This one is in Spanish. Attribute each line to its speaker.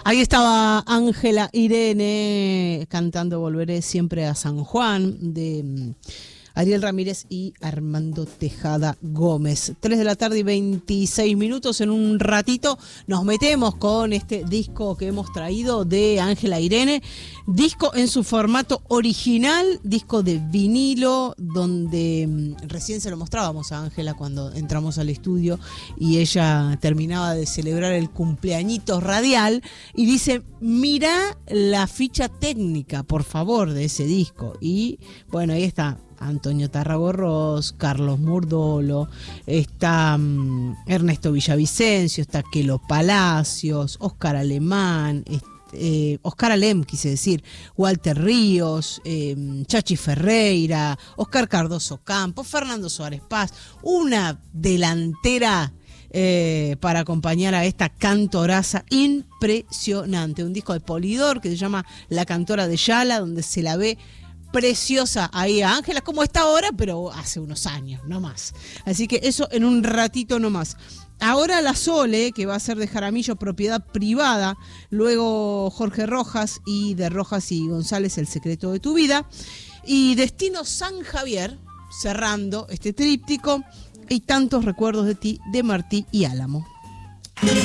Speaker 1: Ahí estaba Ángela Irene cantando Volveré siempre a San Juan, de Ariel Ramírez y Armando Tejada Gómez. 3 de la tarde y 26 minutos. En un ratito nos metemos con este disco que hemos traído de Ángela Irene. Disco en su formato original, disco de vinilo, donde recién se lo mostrábamos a Ángela cuando entramos al estudio y ella terminaba de celebrar el cumpleañito radial y dice, mirá la ficha técnica, por favor, de ese disco. Y bueno, ahí está Antonio Tarragorros, Carlos Murdolo, está Ernesto Villavicencio, está Quelo Palacios, Oscar Alemán, Oscar Alem, quise decir, Walter Ríos, Chachi Ferreira, Oscar Cardoso Campos, Fernando Suárez Paz, una delantera para acompañar a esta cantoraza impresionante. Un disco de Polydor que se llama La Cantora de Yala, donde se la ve preciosa ahí a Ángela, como está ahora, pero hace unos años, no más. Así que eso en un ratito no más. Ahora La Sole, que va a ser de Jaramillo, propiedad privada. Luego Jorge Rojas, y de Rojas y González, El secreto de tu vida. Y Destino San Javier, cerrando este tríptico. Y tantos recuerdos de ti, de Martí y Álamo.